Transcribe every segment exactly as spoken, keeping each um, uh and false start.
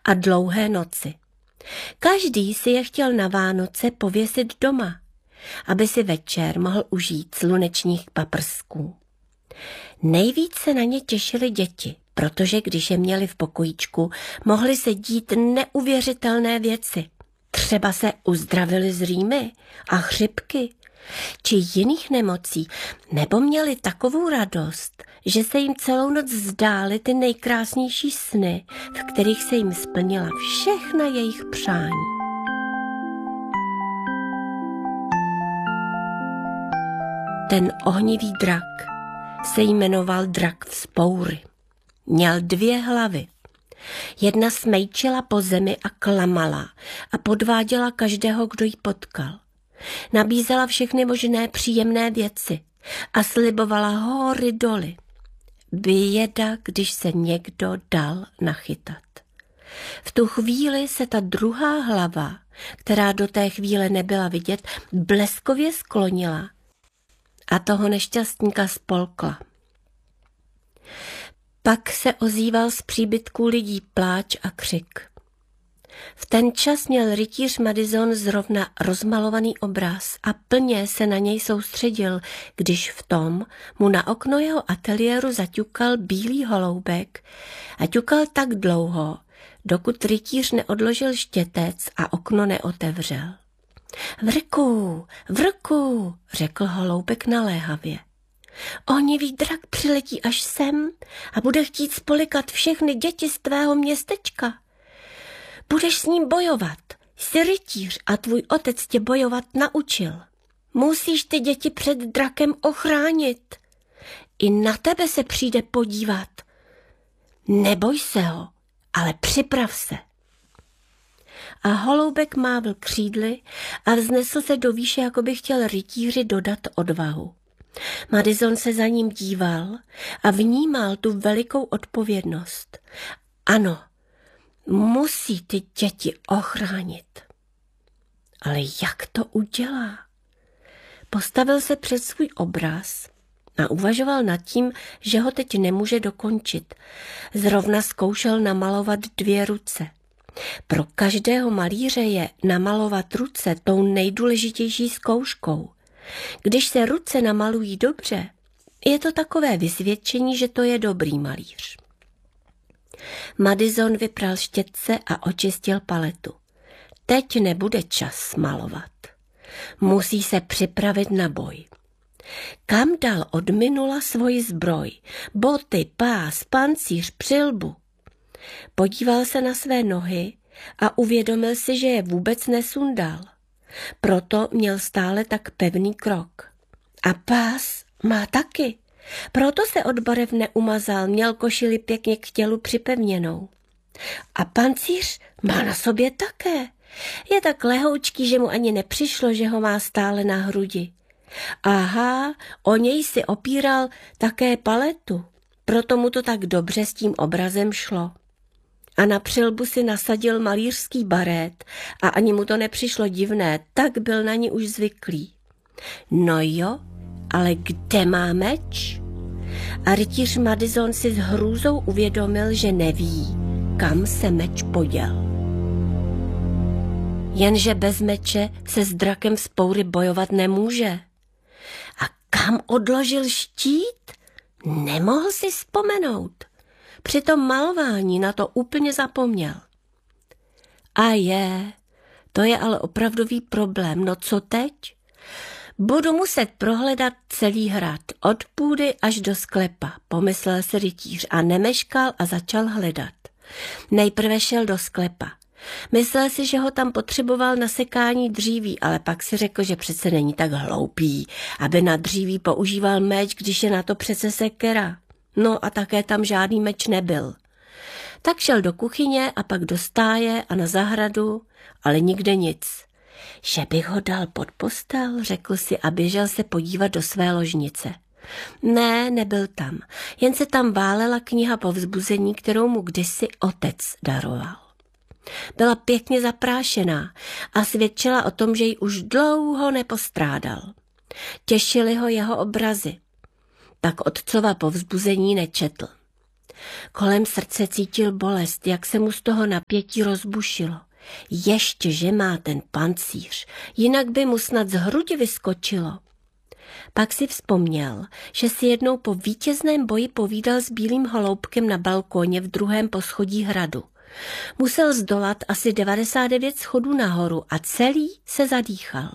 a dlouhé noci. Každý si je chtěl na Vánoce pověsit doma, aby si večer mohl užít slunečních paprsků. Nejvíc se na ně těšily děti, protože když je měli v pokojíčku, mohly se dít neuvěřitelné věci. Třeba se uzdravili z rýmy a chřipky či jiných nemocí, nebo měli takovou radost, že se jim celou noc zdály ty nejkrásnější sny, v kterých se jim splnila všechna jejich přání. Ten ohnivý drak se jmenoval drak Vzpoury. Měl dvě hlavy. Jedna smejčila po zemi a klamala a podváděla každého, kdo ji potkal. Nabízela všechny možné příjemné věci a slibovala hory doly. Běda, když se někdo dal nachytat. V tu chvíli se ta druhá hlava, která do té chvíle nebyla vidět, bleskově sklonila a toho nešťastníka spolkla. Pak se ozýval z příbytků lidí pláč a křik. V ten čas měl rytíř Madison zrovna rozmalovaný obraz a plně se na něj soustředil, když v tom mu na okno jeho ateliéru zaťukal bílý holoubek a ťukal tak dlouho, dokud rytíř neodložil štětec a okno neotevřel. Vrku, vrku, řekl holoubek naléhavě. Ohnivý drak přiletí až sem a bude chtít spolikat všechny děti z tvého městečka. Budeš s ním bojovat. Jsi rytíř a tvůj otec tě bojovat naučil. Musíš ty děti před drakem ochránit. I na tebe se přijde podívat. Neboj se ho, ale připrav se. A holoubek mávl křídly a vznesl se do výše, jako by chtěl rytíři dodat odvahu. Madison se za ním díval a vnímal tu velikou odpovědnost. Ano, musí ty děti ochránit. Ale jak to udělá? Postavil se před svůj obraz a uvažoval nad tím, že ho teď nemůže dokončit. Zrovna zkoušel namalovat dvě ruce. Pro každého malíře je namalovat ruce tou nejdůležitější zkouškou. Když se ruce namalují dobře, je to takové vysvědčení, že to je dobrý malíř. Madison vypral štětce a očistil paletu. Teď nebude čas malovat. Musí se připravit na boj. Kam dal od minula svoji zbroj? Boty, pás, pancíř, přilbu. Podíval se na své nohy a uvědomil si, že je vůbec nesundal. Proto měl stále tak pevný krok. A pás má taky. Proto se od barev neumazal, měl košili pěkně k tělu připevněnou. A pancíř má na sobě také. Je tak lehoučký, že mu ani nepřišlo, že ho má stále na hrudi. Aha, o něj si opíral také paletu, proto mu to tak dobře s tím obrazem šlo. A na přilbu si nasadil malířský baret a ani mu to nepřišlo divné, tak byl na ní už zvyklý. No jo, ale kde má meč? A rytíř Madison si s hrůzou uvědomil, že neví, kam se meč poděl. Jenže bez meče se s drakem Vzpoury bojovat nemůže. A kam odložil štít? Nemohl si vzpomenout. Při tom malování na to úplně zapomněl. A je, to je ale opravdový problém. No co teď? Budu muset prohledat celý hrad, od půdy až do sklepa, pomyslel si rytíř a nemeškal a začal hledat. Nejprve šel do sklepa. Myslel si, že ho tam potřeboval na sekání dříví, ale pak si řekl, že přece není tak hloupý, aby na dříví používal meč, když je na to přece sekera. No a také tam žádný meč nebyl. Tak šel do kuchyně a pak do stáje a na zahradu, ale nikde nic. Že bych ho dal pod postel, řekl si a běžel se podívat do své ložnice. Ne, nebyl tam, jen se tam válela kniha povzbuzení, kterou mu kdysi otec daroval. Byla pěkně zaprášená a svědčila o tom, že ji už dlouho nepostrádal. Těšily ho jeho obrazy. Tak otcova povzbuzení nečetl. Kolem srdce cítil bolest, jak se mu z toho napětí rozbušilo. Ještě, že má ten pancíř, jinak by mu snad z hrudi vyskočilo. Pak si vzpomněl, že si jednou po vítězném boji povídal s bílým holoubkem na balkóně v druhém poschodí hradu. Musel zdolat asi devadesát devět schodů nahoru a celý se zadýchal.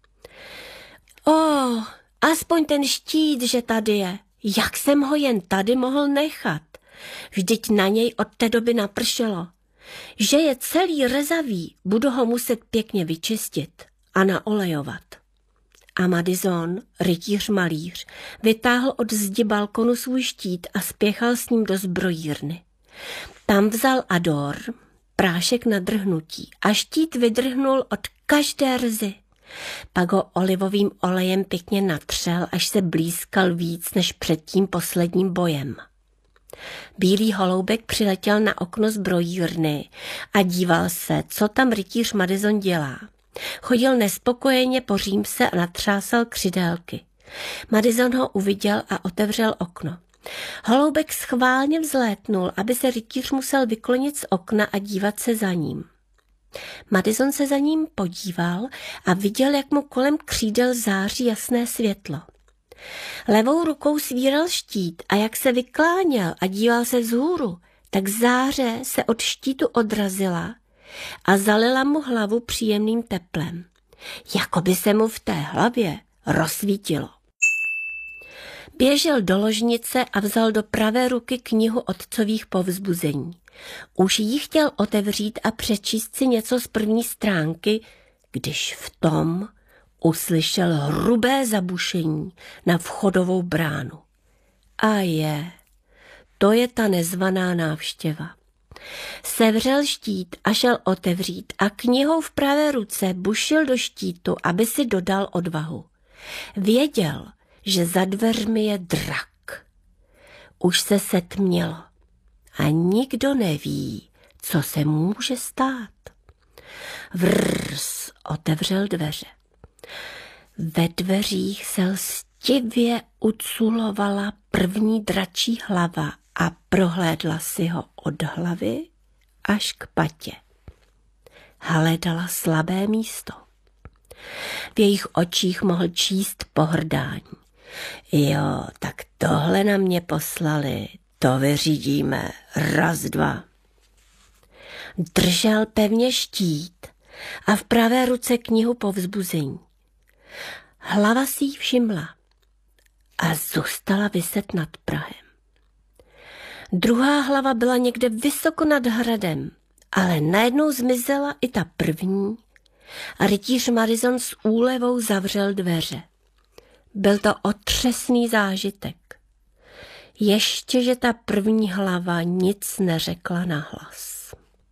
O, aspoň ten štít, že tady je. Jak jsem ho jen tady mohl nechat? Vždyť na něj od té doby napršelo. Že je celý rezavý, budu ho muset pěkně vyčistit a naolejovat. A Madison, rytíř malíř, vytáhl od zdi balkonu svůj štít a spěchal s ním do zbrojírny. Tam vzal Ador, prášek na drhnutí, a štít vydrhnul od každé rzy. Pak ho olivovým olejem pěkně natřel, až se blízkal víc než před tím posledním bojem. Bílý holoubek přiletěl na okno zbrojírny a díval se, co tam rytíř Madison dělá. Chodil nespokojeně po římse a natřásal křidélky. Madison ho uviděl a otevřel okno. Holoubek schválně vzlétnul, aby se rytíř musel vyklonit z okna a dívat se za ním. Madison se za ním podíval a viděl, jak mu kolem křídel září jasné světlo. Levou rukou svíral štít a jak se vykláněl a díval se vzhůru, tak záře se od štítu odrazila a zalila mu hlavu příjemným teplem. Jako by se mu v té hlavě rozsvítilo. Běžel do ložnice a vzal do pravé ruky knihu otcových povzbuzení. Už ji chtěl otevřít a přečíst si něco z první stránky, když v tom uslyšel hrubé zabušení na vchodovou bránu. A je, to je ta nezvaná návštěva. Sevřel štít a šel otevřít a knihou v pravé ruce bušil do štítu, aby si dodal odvahu. Věděl, že za dveřmi je drak. Už se setmělo a nikdo neví, co se může stát. Vrrs otevřel dveře. Ve dveřích se lstivě uculovala první dračí hlava a prohlédla si ho od hlavy až k patě. Hledala slabé místo. V jejich očích mohl číst pohrdání. Jo, tak tohle na mě poslali, to vyřídíme, raz, dva. Držel pevně štít a v pravé ruce knihu povzbuzení. Hlava si jí všimla a zůstala viset nad prahem. Druhá hlava byla někde vysoko nad hradem, ale najednou zmizela i ta první a rytíř Madison s úlevou zavřel dveře. Byl to otřesný zážitek. Ještě, že ta první hlava nic neřekla nahlas.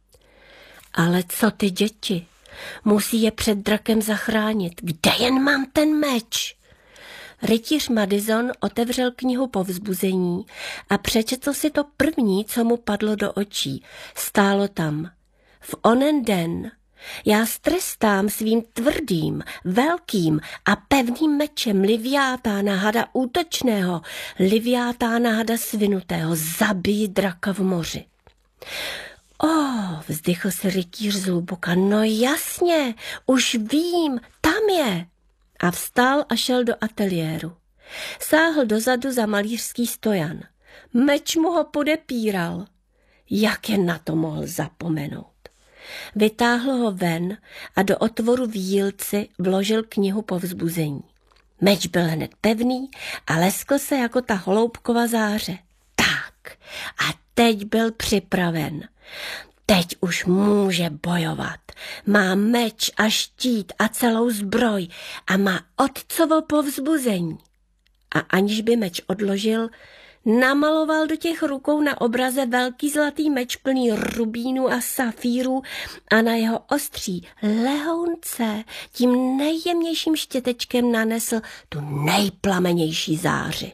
Ale co ty děti? Musí je před drakem zachránit. Kde jen mám ten meč? Rytíř Madison otevřel knihu povzbuzení a přečetl si to první, co mu padlo do očí. Stálo tam: v onen den já strestám svým tvrdým, velkým a pevným mečem Liviátána hada útočného, Liviátána hada svinutého, zabij draka v moři. O, oh, vzdychl se rytíř zhluboka, no jasně, už vím, tam je. A vstal a šel do ateliéru. Sáhl dozadu za malířský stojan. Meč mu ho podepíral. Jak je na to mohl zapomenout? Vytáhl ho ven a do otvoru v jílci vložil knihu povzbuzení. Meč byl hned pevný a leskl se jako ta holoubkova záře. Tak, a teď byl připraven. Teď už může bojovat. Má meč a štít a celou zbroj a má otcovo povzbuzení. A aniž by meč odložil, namaloval do těch rukou na obraze velký zlatý meč plný rubínů a safírů a na jeho ostří lehounce tím nejjemnějším štětečkem nanesl tu nejplamenější záři.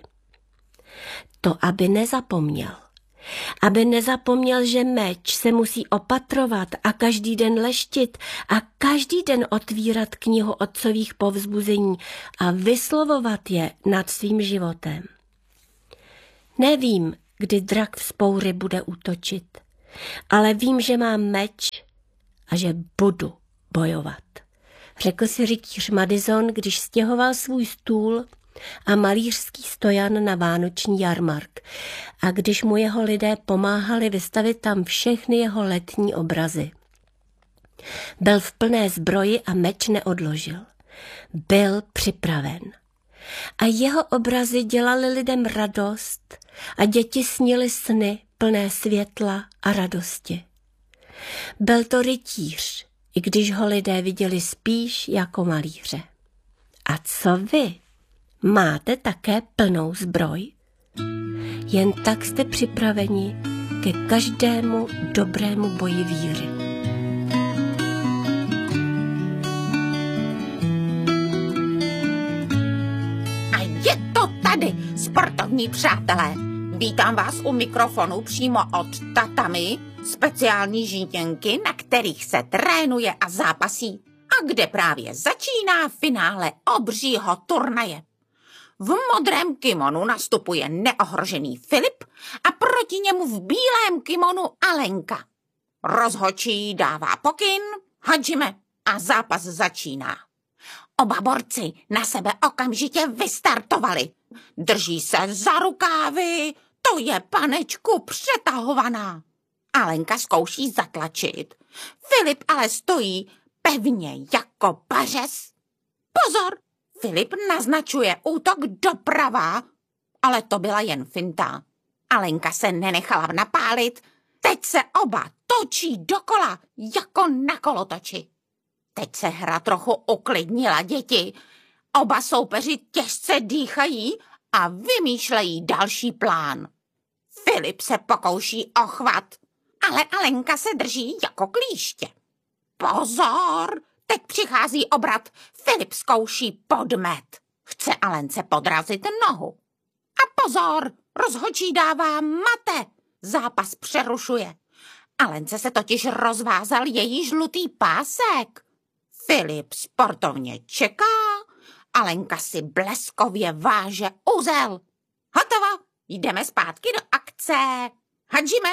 To, aby nezapomněl. Aby nezapomněl, že meč se musí opatrovat a každý den leštit a každý den otvírat knihu otcových povzbuzení a vyslovovat je nad svým životem. Nevím, kdy drak vzpoury bude útočit. Ale vím, že mám meč a že budu bojovat, řekl si rytíř Madison, když stěhoval svůj stůl a malířský stojan na vánoční jarmark a když mu jeho lidé pomáhali vystavit tam všechny jeho letní obrazy. Byl v plné zbroji a meč neodložil. Byl připraven. A jeho obrazy dělaly lidem radost a děti snily sny plné světla a radosti. Byl to rytíř, i když ho lidé viděli spíš jako malíře. A co vy? Máte také plnou zbroj? Jen tak jste připraveni ke každému dobrému boji víry. A je to tady, sportovní přátelé. Vítám vás u mikrofonu přímo od tatami, speciální žítěnky, na kterých se trénuje a zápasí a kde právě začíná finále obřího turnaje. V modrém kimonu nastupuje neohrožený Filip a proti němu v bílém kimonu Alenka. Rozhodčí dává pokyn, hadžime a zápas začíná. Oba borci na sebe okamžitě vystartovali. Drží se za rukávy, to je, panečku, přetahovaná. Alenka zkouší zatlačit. Filip ale stojí pevně jako pařez. Pozor! Filip naznačuje útok doprava, ale to byla jen finta. Alenka se nenechala napálit, teď se oba točí dokola jako na kolotoči. Teď se hra trochu uklidnila, děti. Oba soupeři těžce dýchají a vymýšlejí další plán. Filip se pokouší o chvat, ale Alenka se drží jako klíště. Pozor! Teď přichází obrat. Filip zkouší podmet. Chce Alence podrazit nohu. A pozor! Rozhodčí dává mate. Zápas přerušuje. Alence se totiž rozvázal její žlutý pásek. Filip sportovně čeká. Alenka si bleskově váže uzel. Hotovo, jdeme zpátky do akce. Hadžíme.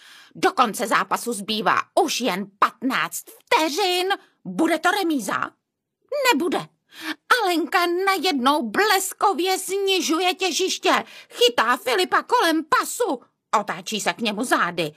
Do konce zápasu zbývá už jen patnáct vteřin. Bude to remíza? Nebude. Alenka najednou bleskově snižuje těžiště. Chytá Filipa kolem pasu. Otáčí se k němu zády.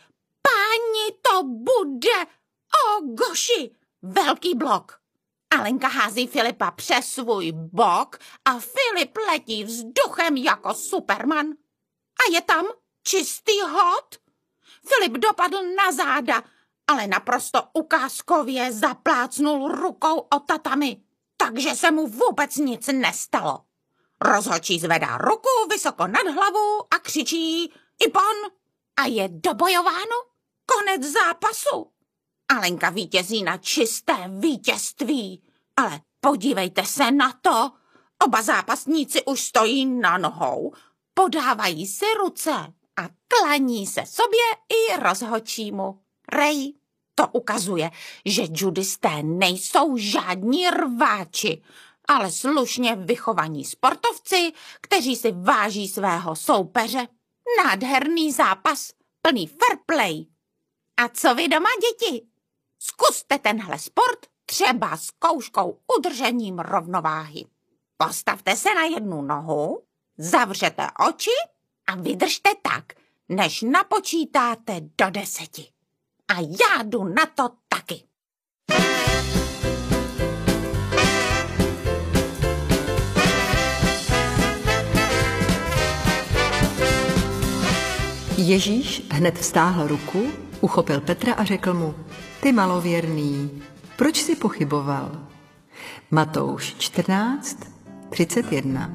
Páni, to bude. O goši. Velký blok. Alenka hází Filipa přes svůj bok a Filip letí vzduchem jako Superman. A je tam čistý hod. Filip dopadl na záda, ale naprosto ukázkově zaplácnul rukou o tatami, takže se mu vůbec nic nestalo. Rozhodčí zvedá ruku vysoko nad hlavu a křičí Ipon a je dobojováno. Konec zápasu. Alenka vítězí na čisté vítězství, ale podívejte se na to. Oba zápasníci už stojí na nohou, podávají si ruce a klaní se sobě i rozhodčímu. Rej, to ukazuje, že judisté nejsou žádní rváči, ale slušně vychovaní sportovci, kteří si váží svého soupeře. Nádherný zápas, plný fair play. A co vy doma, děti? Zkuste tenhle sport třeba s kouškou udržením rovnováhy. Postavte se na jednu nohu, zavřete oči a vydržte tak, než napočítáte do deseti. A já jdu na to taky. Ježíš hned vztáhl ruku, uchopil Petra a řekl mu, ty malověrný, proč jsi pochyboval? Matouš čtrnáct, třicet jedna.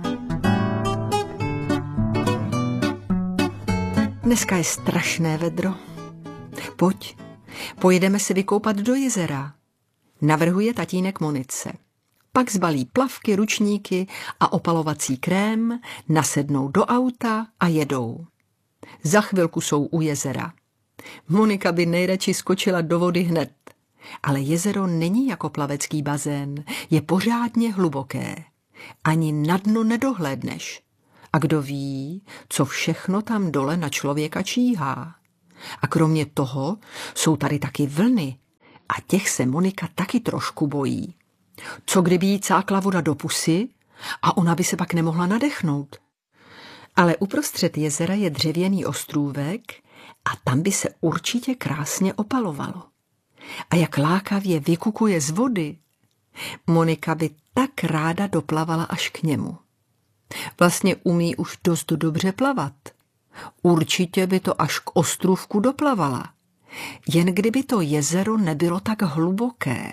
Dneska je strašné vedro. Pojď, pojedeme se vykoupat do jezera. Navrhuje tatínek Monice. Pak zbalí plavky, ručníky a opalovací krém, nasednou do auta a jedou. Za chvilku jsou u jezera. Monika by nejradši skočila do vody hned. Ale jezero není jako plavecký bazén, je pořádně hluboké. Ani na dno nedohlédneš. A kdo ví, co všechno tam dole na člověka číhá. A kromě toho jsou tady taky vlny a těch se Monika taky trošku bojí. Co kdyby jí cákla voda do pusy a ona by se pak nemohla nadechnout? Ale uprostřed jezera je dřevěný ostrůvek a tam by se určitě krásně opalovalo. A jak lákavě vykukuje z vody, Monika by tak ráda doplavala až k němu. Vlastně umí už dost dobře plavat. Určitě by to až k ostrůvku doplavala, jen kdyby to jezero nebylo tak hluboké.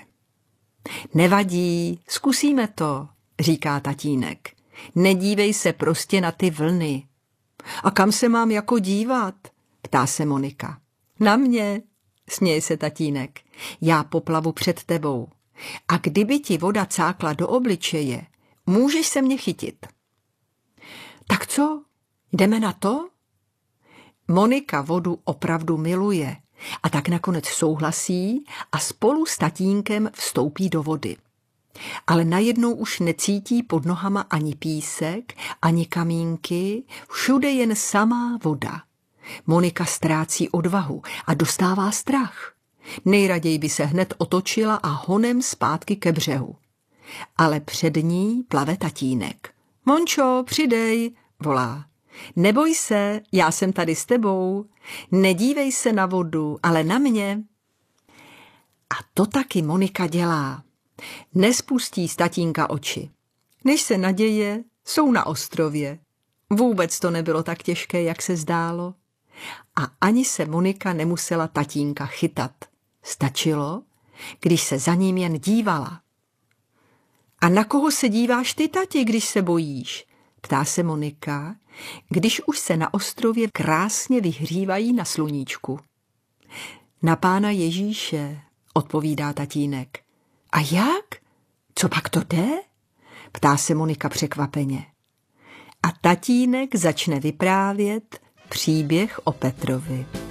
Nevadí, zkusíme to, říká tatínek. Nedívej se prostě na ty vlny. A kam se mám jako dívat? Ptá se Monika. Na mě, směje se tatínek. Já poplavu před tebou. A kdyby ti voda cákla do obličeje, můžeš se mě chytit. Tak co? Jdeme na to? Monika vodu opravdu miluje a tak nakonec souhlasí a spolu s tatínkem vstoupí do vody. Ale najednou už necítí pod nohama ani písek, ani kamínky, všude jen samá voda. Monika ztrácí odvahu a dostává strach. Nejraději by se hned otočila a honem zpátky ke břehu. Ale před ní plave tatínek. Mončo, přidej, volá. Neboj se, já jsem tady s tebou. Nedívej se na vodu, ale na mě. A to taky Monika dělá. Nespustí z tatínka oči. Než se naděje, jsou na ostrově. Vůbec to nebylo tak těžké, jak se zdálo. A ani se Monika nemusela tatínka chytat. Stačilo, když se za ním jen dívala. A na koho se díváš ty, tati, když se bojíš? Ptá se Monika, když už se na ostrově krásně vyhřívají na sluníčku. Na Pána Ježíše, odpovídá tatínek. A jak? Co pak to jde? Ptá se Monika překvapeně. A tatínek začne vyprávět příběh o Petrovi.